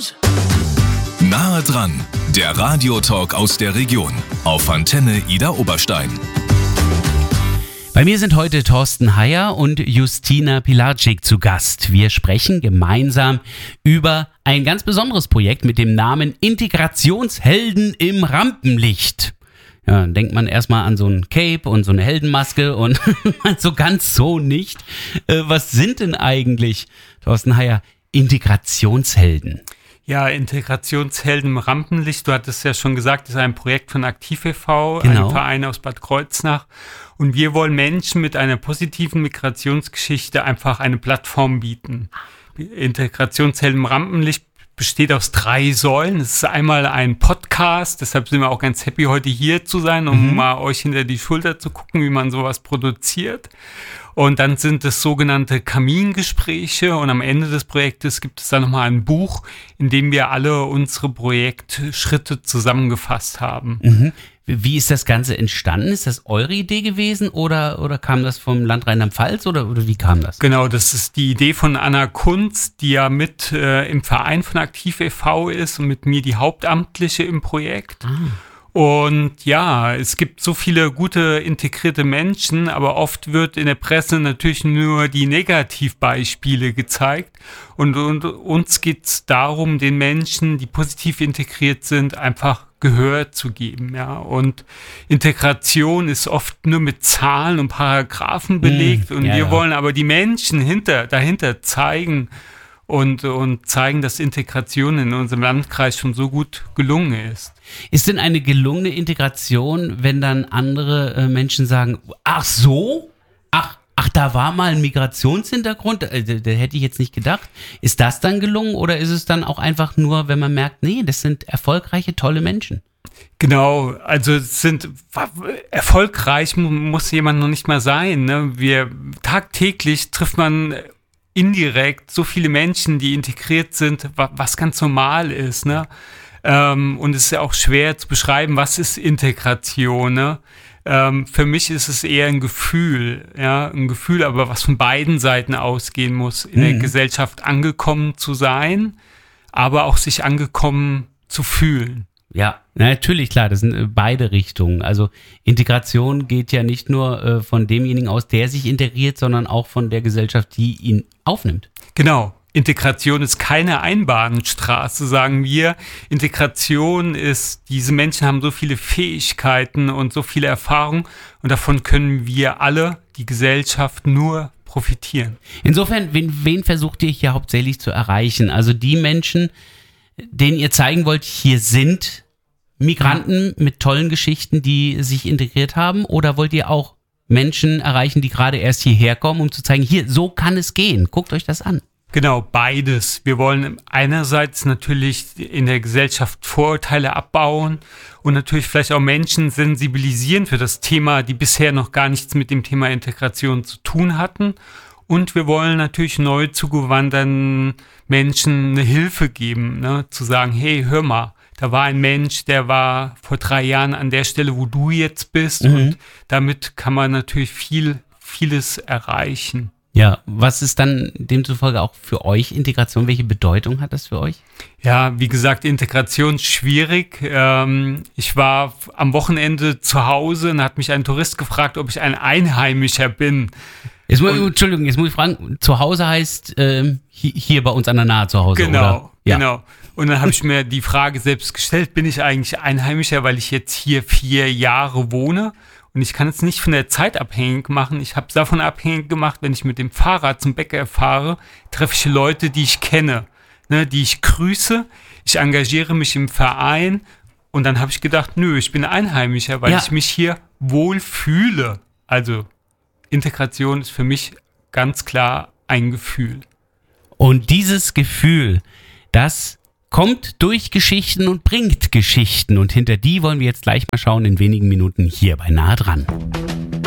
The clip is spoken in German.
Nahe dran, der Radiotalk aus der Region auf Antenne Idar Oberstein. Bei mir sind heute Thorsten Heyer und Justina Pilarczyk zu Gast. Wir sprechen gemeinsam über ein ganz besonderes Projekt mit dem Namen Integrationshelden im Rampenlicht. Ja, dann denkt man erstmal an so ein Cape und so eine Heldenmaske und so ganz so nicht. Was sind denn eigentlich, Thorsten Heyer, Integrationshelden? Ja, Integrationshelden im Rampenlicht, du hattest ja schon gesagt, ist ein Projekt von Aktiv e.V., Genau. ein Verein aus Bad Kreuznach. Und wir wollen Menschen mit einer positiven Migrationsgeschichte einfach eine Plattform bieten. Integrationshelden im Rampenlicht besteht aus 3 Säulen. Es ist einmal ein Podcast, deshalb sind wir auch ganz happy, heute hier zu sein, um mal euch hinter die Schulter zu gucken, wie man sowas produziert. Und dann sind es sogenannte Kamingespräche und am Ende des Projektes gibt es dann nochmal ein Buch, in dem wir alle unsere Projektschritte zusammengefasst haben. Mhm. Wie ist das Ganze entstanden? Ist das eure Idee gewesen oder kam das vom Land Rheinland-Pfalz oder wie kam das? Genau, das ist die Idee von Anna Kunz, die ja mit im Verein von Aktiv e.V. ist und mit mir die Hauptamtliche im Projekt. Und ja, es gibt so viele gute integrierte Menschen, aber oft wird in der Presse natürlich nur die Negativbeispiele gezeigt. Und uns geht es darum, den Menschen, die positiv integriert sind, einfach Gehör zu geben. Ja. Und Integration ist oft nur mit Zahlen und Paragraphen belegt. Und wir wollen aber die Menschen dahinter zeigen, und zeigen, dass Integration in unserem Landkreis schon so gut gelungen ist. Ist denn eine gelungene Integration, wenn dann andere Menschen sagen, ach so? Ach, da war mal ein Migrationshintergrund? Da hätte ich jetzt nicht gedacht. Ist das dann gelungen oder ist es dann auch einfach nur, wenn man merkt, nee, das sind erfolgreiche, tolle Menschen? Genau, also erfolgreich muss jemand noch nicht mal sein. Ne? Tagtäglich trifft man indirekt so viele Menschen, die integriert sind, was ganz normal ist, ne? Und es ist ja auch schwer zu beschreiben, was ist Integration, ne? Für mich ist es eher ein Gefühl, ja, aber was von beiden Seiten ausgehen muss, in der Gesellschaft angekommen zu sein, aber auch sich angekommen zu fühlen. Ja, natürlich, klar, das sind beide Richtungen. Also Integration geht ja nicht nur von demjenigen aus, der sich integriert, sondern auch von der Gesellschaft, die ihn aufnimmt. Genau. Integration ist keine Einbahnstraße, sagen wir. Integration ist, diese Menschen haben so viele Fähigkeiten und so viele Erfahrungen und davon können wir alle, die Gesellschaft, nur profitieren. Insofern, wen versucht ihr hier hauptsächlich zu erreichen? Also die Menschen, denen ihr zeigen wollt, hier sind Migranten mit tollen Geschichten, die sich integriert haben, oder wollt ihr auch Menschen erreichen, die gerade erst hierher kommen, um zu zeigen, hier, so kann es gehen, guckt euch das an? Genau, beides. Wir wollen einerseits natürlich in der Gesellschaft Vorurteile abbauen und natürlich vielleicht auch Menschen sensibilisieren für das Thema, die bisher noch gar nichts mit dem Thema Integration zu tun hatten. Und wir wollen natürlich neu zugewanderten Menschen eine Hilfe geben, ne? Zu sagen, hey, hör mal, da war ein Mensch, der war vor 3 Jahren an der Stelle, wo du jetzt bist. Und damit kann man natürlich vieles erreichen. Ja, was ist dann demzufolge auch für euch Integration? Welche Bedeutung hat das für euch? Ja, wie gesagt, Integration ist schwierig. Ich war am Wochenende zu Hause und hat mich ein Tourist gefragt, ob ich ein Einheimischer bin. Entschuldigung, jetzt muss ich fragen, zu Hause heißt hier bei uns an der Nahe zu Hause, genau, oder? Ja. Genau. Und dann habe ich mir die Frage selbst gestellt, bin ich eigentlich Einheimischer, weil ich jetzt hier 4 Jahre wohne? Und ich kann es nicht von der Zeit abhängig machen. Ich habe es davon abhängig gemacht, wenn ich mit dem Fahrrad zum Bäcker fahre, treffe ich Leute, die ich kenne, ne, die ich grüße. Ich engagiere mich im Verein und dann habe ich gedacht, nö, ich bin Einheimischer, weil ich mich hier wohl fühle. Also Integration ist für mich ganz klar ein Gefühl. Und dieses Gefühl, das kommt durch Geschichten und bringt Geschichten. Und hinter die wollen wir jetzt gleich mal schauen in wenigen Minuten hier bei Nahe dran.